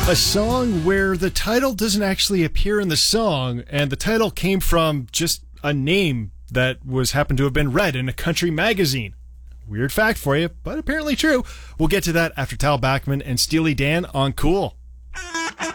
A song where the title doesn't actually appear in the song, and the title came from just a name that happened to have been read in a country magazine. Weird fact for you, but apparently true. We'll get to that after Tal Bachman and Steely Dan on Cool.